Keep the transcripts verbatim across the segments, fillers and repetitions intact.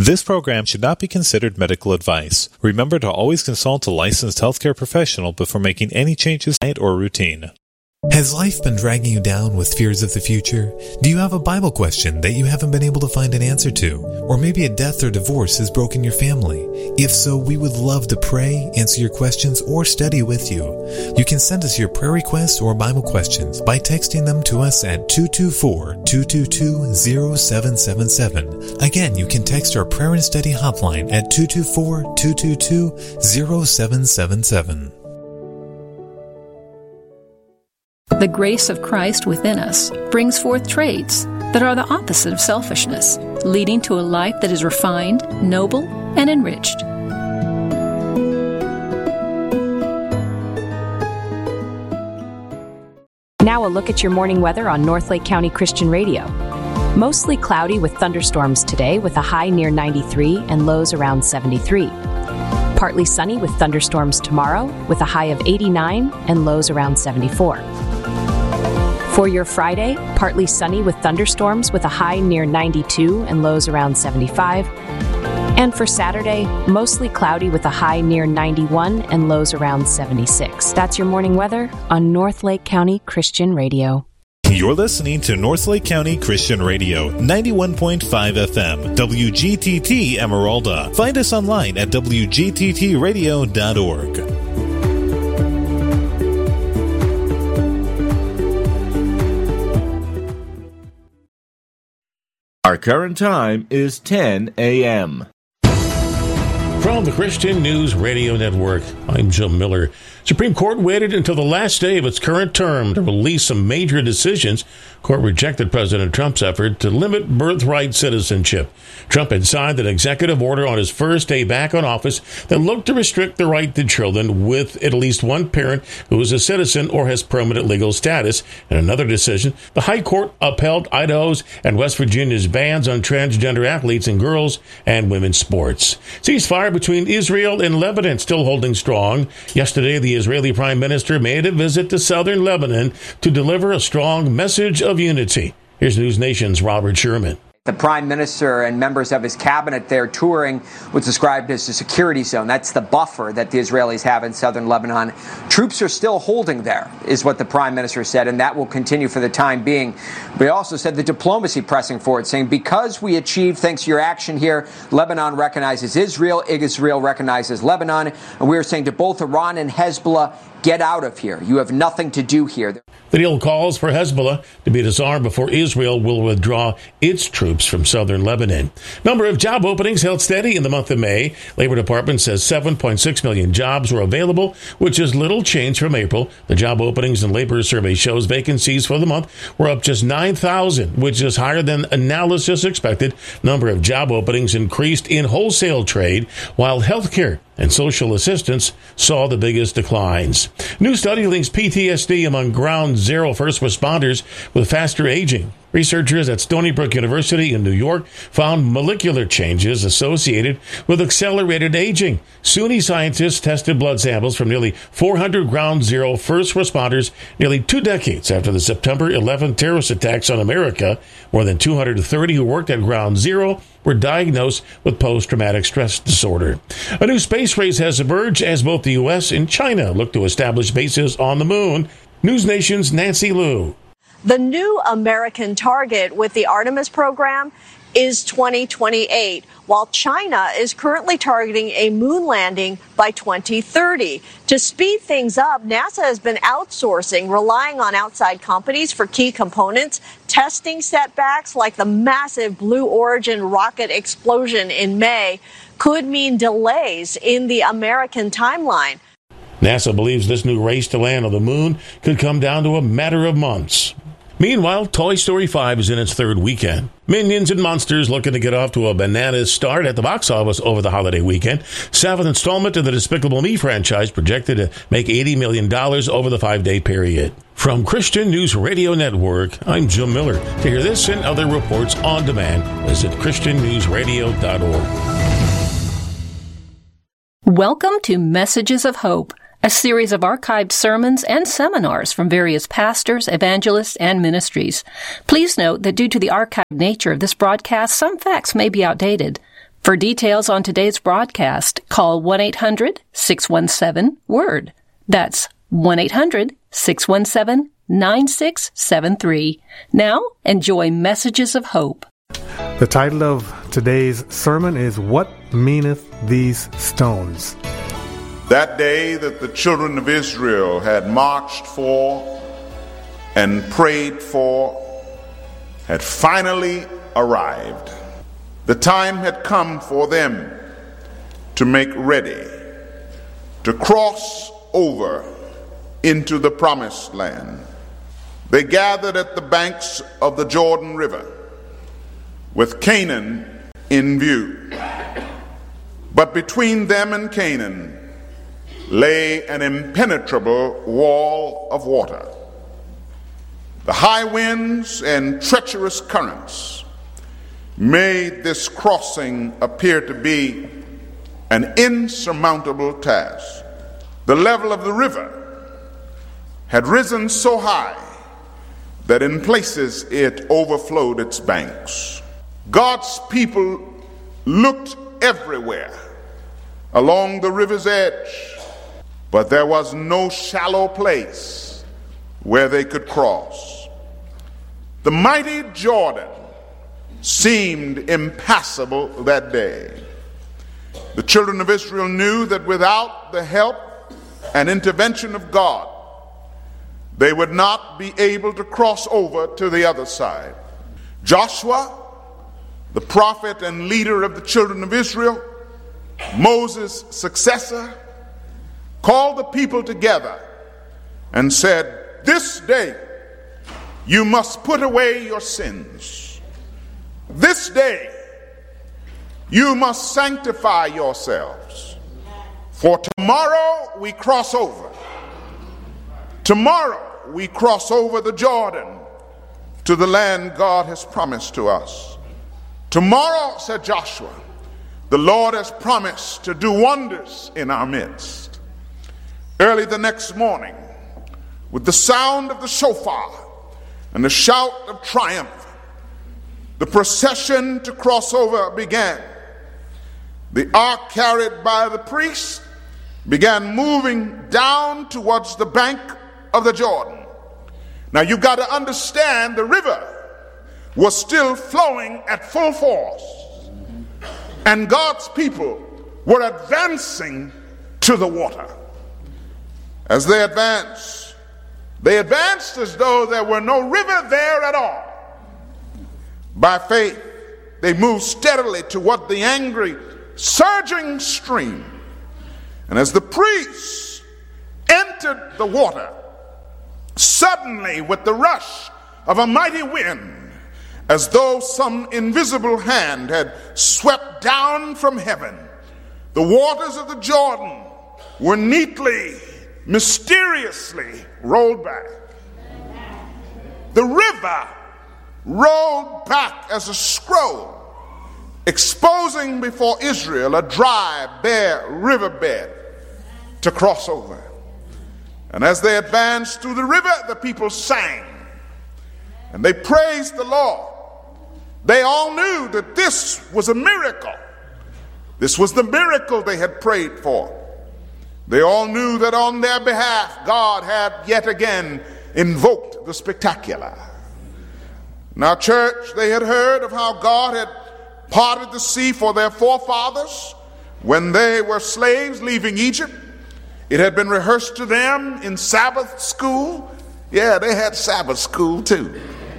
This program should not be considered medical advice. Remember to always consult a licensed healthcare professional before making any changes to diet or routine. Has life been dragging you down with fears of the future? Do you have a Bible question that you haven't been able to find an answer to? Or maybe a death or divorce has broken your family? If so, we would love to pray, answer your questions, or study with you. You can send us your prayer requests or Bible questions by texting them to us at two two four, two two two, zero seven seven seven. Again, you can text our prayer and study hotline at two two four, two two two, zero seven seven seven. The grace of Christ within us brings forth traits that are the opposite of selfishness, leading to a life that is refined, noble, and enriched. Now a look at your morning weather on Northlake County Christian Radio. Mostly cloudy with thunderstorms today with a high near ninety-three and lows around seventy-three. Partly sunny with thunderstorms tomorrow with a high of eighty-nine and lows around seventy-four. For your Friday, partly sunny with thunderstorms with a high near ninety-two and lows around seventy-five. And for Saturday, mostly cloudy with a high near ninety-one and lows around seventy-six. That's your morning weather on Northlake County Christian Radio. You're listening to Northlake County Christian Radio, ninety-one point five F M, W G T T Emeralda. Find us online at w g t t radio dot org. Our current time is ten a.m. From the Christian News Radio Network, I'm Jim Miller. Supreme Court waited until the last day of its current term to release some major decisions. Court rejected President Trump's effort to limit birthright citizenship. Trump had signed an executive order on his first day back on office that looked to restrict the right to children with at least one parent who is a citizen or has permanent legal status. In another decision, the High Court upheld Idaho's and West Virginia's bans on transgender athletes in girls and women's sports. Ceasefire between Israel and Lebanon still holding strong. Yesterday, the Israeli Prime Minister made a visit to southern Lebanon to deliver a strong message of unity. Here's News Nation's Robert Sherman. The Prime Minister and members of his cabinet there touring what's described as the security zone. That's the buffer that the Israelis have in southern Lebanon. Troops are still holding there, is what the Prime Minister said, and that will continue for the time being. But he also said the diplomacy pressing forward, saying, because we achieved, thanks to your action here, Lebanon recognizes Israel, Israel recognizes Lebanon, and we are saying to both Iran and Hezbollah, get out of here. You have nothing to do here. The deal calls for Hezbollah to be disarmed before Israel will withdraw its troops from southern Lebanon. Number of job openings held steady in the month of May. Labor Department says seven point six million jobs were available, which is little change from April. The job openings and labor survey shows vacancies for the month were up just nine thousand, which is higher than analysis expected. Number of job openings increased in wholesale trade, while healthcare and social assistance saw the biggest declines. New study links P T S D among Ground Zero first responders with faster aging. Researchers at Stony Brook University in New York found molecular changes associated with accelerated aging. S U N Y scientists tested blood samples from nearly four hundred Ground Zero first responders nearly two decades after the September eleventh terrorist attacks on America. More than two hundred thirty who worked at Ground Zero were diagnosed with post-traumatic stress disorder. A new space race has emerged as both the U S and China look to establish bases on the moon. News Nation's Nancy Liu. The new American target with the Artemis program is twenty twenty-eight, while China is currently targeting a moon landing by twenty thirty. To speed things up, NASA has been outsourcing, relying on outside companies for key components. Testing setbacks like the massive Blue Origin rocket explosion in May could mean delays in the American timeline. NASA believes this new race to land on the moon could come down to a matter of months. Meanwhile, Toy Story five is in its third weekend. Minions and Monsters looking to get off to a bananas start at the box office over the holiday weekend. Seventh installment of the Despicable Me franchise projected to make eighty million dollars over the five-day period. From Christian News Radio Network, I'm Jim Miller. To hear this and other reports on demand, visit christian news radio dot org. Welcome to Messages of Hope, a series of archived sermons and seminars from various pastors, evangelists, and ministries. Please note that due to the archived nature of this broadcast, some facts may be outdated. For details on today's broadcast, call one eight hundred six one seven WORD. That's one eight hundred six one seven nine six seven three. Now, enjoy Messages of Hope. The title of today's sermon is What Meaneth These Stones? That day that the children of Israel had marched for and prayed for had finally arrived. The time had come for them to make ready, to cross over into the promised land. They gathered at the banks of the Jordan River, with Canaan in view. But between them and Canaan lay an impenetrable wall of water. The high winds and treacherous currents made this crossing appear to be an insurmountable task. The level of the river had risen so high that in places it overflowed its banks. God's people looked everywhere along the river's edge, but there was no shallow place where they could cross. The mighty Jordan seemed impassable that day. The children of Israel knew that without the help and intervention of God, they would not be able to cross over to the other side. Joshua, the prophet and leader of the children of Israel, Moses' successor, called the people together and said, "This day you must put away your sins. This day you must sanctify yourselves. For tomorrow we cross over. Tomorrow we cross over the Jordan to the land God has promised to us. Tomorrow," said Joshua, "the Lord has promised to do wonders in our midst." Early the next morning, with the sound of the shofar and the shout of triumph, the procession to cross over began. The ark carried by the priest began moving down towards the bank of the Jordan. Now you've got to understand, the river was still flowing at full force, and God's people were advancing to the water. As they advanced, they advanced as though there were no river there at all. By faith, they moved steadily toward the angry, surging stream. And as the priests entered the water, suddenly with the rush of a mighty wind, as though some invisible hand had swept down from heaven, the waters of the Jordan were neatly, mysteriously rolled back. The river rolled back as a scroll, exposing before Israel a dry, bare riverbed to cross over. And as they advanced through the river, the people sang and they praised the Lord. They all knew that this was a miracle. This was the miracle they had prayed for. They all knew that on their behalf, God had yet again invoked the spectacular. Now, church, they had heard of how God had parted the sea for their forefathers when they were slaves leaving Egypt. It had been rehearsed to them in Sabbath school. Yeah, they had Sabbath school too.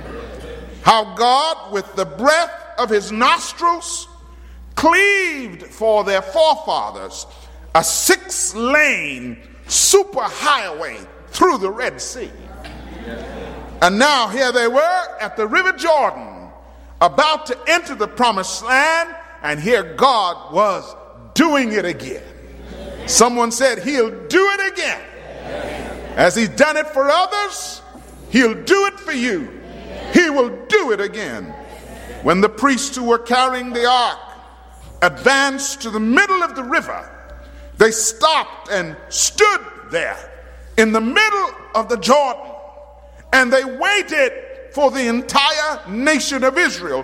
How God, with the breath of his nostrils, cleaved for their forefathers a six-lane superhighway through the Red Sea. And now here they were at the River Jordan, about to enter the promised land, and here God was doing it again. Someone said he'll do it again. As he's done it for others, he'll do it for you. He will do it again. When the priests who were carrying the ark advanced to the middle of the river, they stopped and stood there in the middle of the Jordan, and they waited for the entire nation of Israel